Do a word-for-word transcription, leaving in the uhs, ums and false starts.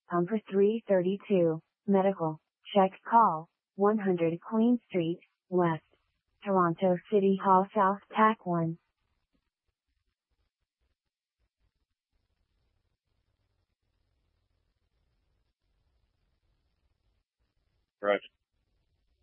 Number three thirty-two, medical, check call, one hundred Queen Street, West, Toronto City Hall South T A C one. Right.